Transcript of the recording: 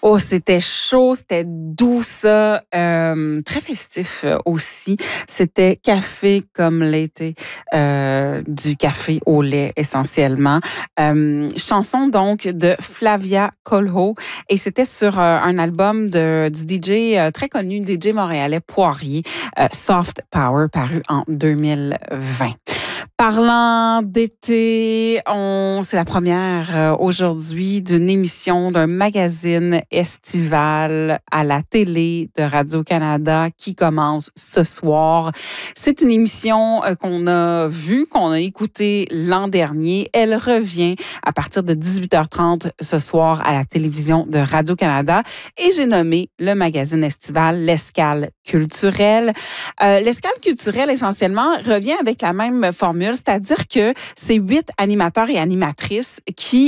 Oh, c'était chaud, c'était doux ça, très festif aussi. C'était café comme l'été, du café au lait essentiellement. Chanson donc de Flavia Kolho et c'était sur un album du DJ très connu, DJ montréalais Poirier, Soft Power, paru en 2020. Parlant d'été, c'est la première aujourd'hui d'une émission d'un magazine estival à la télé de Radio-Canada qui commence ce soir. C'est une émission qu'on a vue, qu'on a écoutée l'an dernier. Elle revient à partir de 18h30 ce soir à la télévision de Radio-Canada et j'ai nommé le magazine estival L'Escale culturelle. L'Escale culturelle, essentiellement, revient avec la même formule, c'est-à-dire que c'est 8 animateurs et animatrices qui